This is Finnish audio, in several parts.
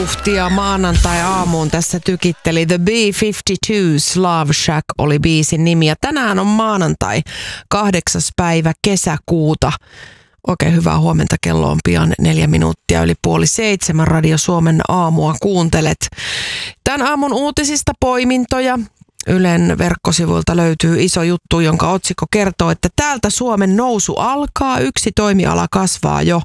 vauhtia maanantai-aamuun tässä tykitteli The B-52's Love Shack oli biisin nimi. Ja tänään on maanantai 8. päivä kesäkuuta. Oikein hyvää huomenta, kello on pian 4 minuuttia yli 6:30. Radio Suomen aamua kuuntelet. Tämän aamun uutisista poimintoja. Ylen verkkosivuilta löytyy iso juttu, jonka otsikko kertoo, että täältä Suomen nousu alkaa. Yksi toimiala kasvaa jo.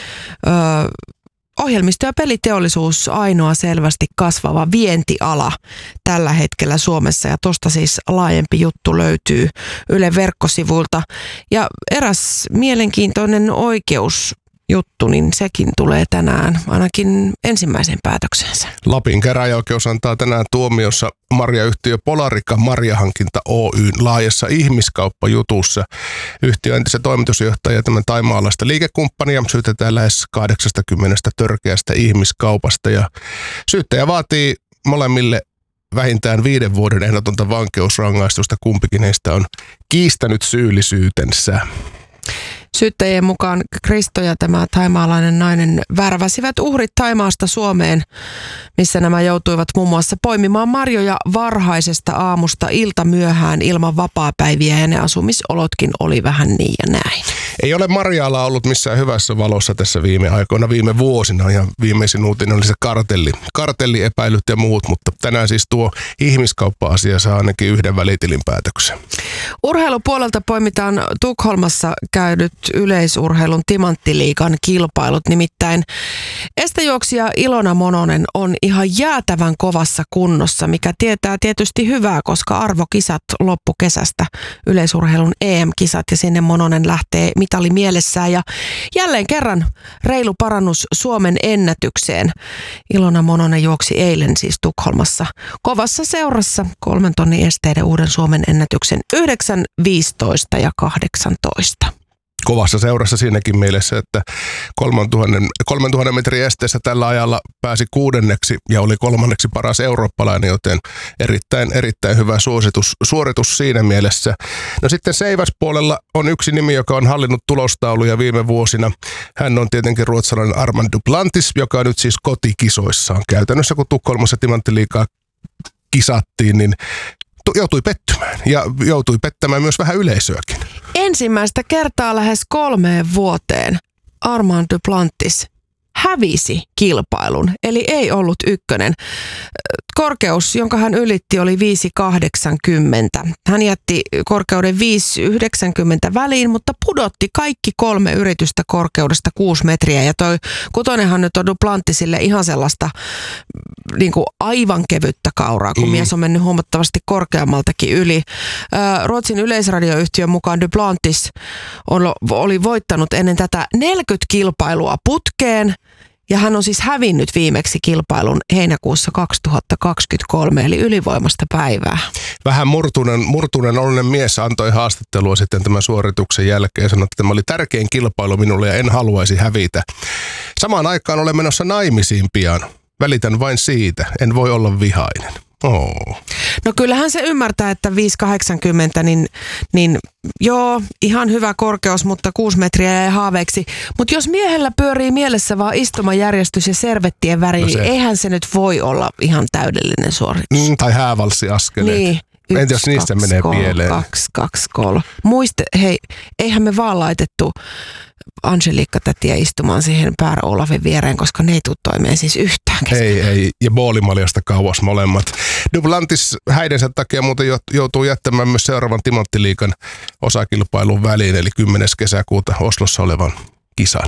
Ohjelmisto- ja peliteollisuus ainoa selvästi kasvava vientiala tällä hetkellä Suomessa, ja tosta siis laajempi juttu löytyy Ylen verkkosivuilta. Ja eräs mielenkiintoinen oikeusjuttu, niin sekin tulee tänään ainakin ensimmäisen päätöksensä. Lapin käräjäoikeus antaa tänään tuomiossa marjayhtiö Polarica Marjahankinta Oyn laajassa ihmiskauppajutussa. Yhtiön entisen toimitusjohtaja ja tämän thaimaalaista liikekumppania syytetään lähes 80 törkeästä ihmiskaupasta. Ja syyttäjä vaatii molemmille vähintään 5 vuoden ehdotonta vankeusrangaistusta. Kumpikin heistä on kiistänyt syyllisyytensä. Syyttäjien mukaan Kristo ja tämä thaimaalainen nainen värväsivät uhrit Thaimaasta Suomeen, missä nämä joutuivat muun muassa poimimaan marjoja varhaisesta aamusta iltamyöhään ilman vapaapäiviä, ja ne asumisolotkin oli vähän niin ja näin. Ei ole marja-ala ollut missään hyvässä valossa tässä viime aikoina, viime vuosina, ja viimeisin uutinen oli se kartelliepäilyt ja muut, mutta tänään siis tuo ihmiskauppa-asia saa ainakin yhden välitilin päätöksen. Urheilupuolelta poimitaan Tukholmassa käydyt yleisurheilun timanttiliigan kilpailut. Nimittäin estejuoksija Ilona Mononen on ihan jäätävän kovassa kunnossa, mikä tietää tietysti hyvää, koska arvokisat loppukesästä, yleisurheilun EM-kisat, ja sinne Mononen lähtee mitali mielessään. Ja jälleen kerran reilu parannus Suomen ennätykseen. Ilona Mononen juoksi eilen siis Tukholmassa kovassa seurassa 3 tonnin esteiden uuden Suomen ennätyksen 9, 15 ja 18. Kovassa seurassa siinäkin mielessä, että 3000 metrin esteessä tällä ajalla pääsi 6. ja oli 3. paras eurooppalainen, joten erittäin hyvä suoritus siinä mielessä. No sitten seiväspuolella on yksi nimi, joka on hallinnut tulostauluja viime vuosina. Hän on tietenkin ruotsalainen Armand Duplantis, joka nyt siis kotikisoissaan käytännössä, kun Tukholmassa timanttiliigaa kisattiin, niin joutui pettymään ja joutui pettämään myös vähän yleisöäkin. Ensimmäistä kertaa lähes 3 vuoteen Armand Duplantis hävisi kilpailun, eli ei ollut ykkönen. Korkeus, jonka hän ylitti, oli 5,80. Hän jätti korkeuden 5,90 väliin, mutta pudotti kaikki 3 yritystä korkeudesta 6 metriä. Ja toi 6:nhan nyt on Duplantisille ihan sellaista niin kuin aivan kevyttä kauraa, kun mies on mennyt huomattavasti korkeammaltakin yli. Ruotsin yleisradioyhtiön mukaan Duplantis oli voittanut ennen tätä 40 kilpailua putkeen, ja hän on siis hävinnyt viimeksi kilpailun heinäkuussa 2023, eli ylivoimasta päivää. Vähän murtunen onnellinen mies antoi haastattelua sitten tämän suorituksen jälkeen ja sanoi, että tämä oli tärkein kilpailu minulle ja en haluaisi hävitä. Samaan aikaan olen menossa naimisiin pian. Välitän vain siitä, en voi olla vihainen. No kyllähän se ymmärtää, että 5,80, niin joo, ihan hyvä korkeus, mutta 6 metriä jäi haaveeksi. Mutta jos miehellä pyörii mielessä vaan istumajärjestys ja servettien väri, niin eihän se nyt voi olla ihan täydellinen suoritus. Tai häävalssiaskeleet. Niin. Entä jos niistä menee pieleen? 2, 2, 3. Hei, eihän me vaan laitettu Angeliikka-tätiä istumaan siihen Pär-Olavin viereen, koska ne ei tule toimeen siis yhtään kesken. Ei, ja boolimaljasta kauas molemmat. Duplantis häidensä takia muuten joutuu jättämään myös seuraavan timanttiliigan osakilpailun väliin, eli 10. kesäkuuta Oslossa olevan kisan.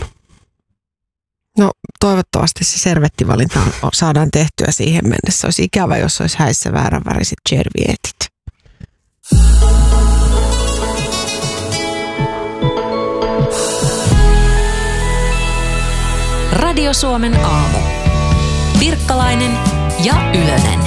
No toivottavasti se servettivalinta saadaan tehtyä siihen mennessä. Olisi ikävä, jos olisi häissä vääränväriset servietit. Radio Suomen aamu. Pirkkalainen ja Ylönen.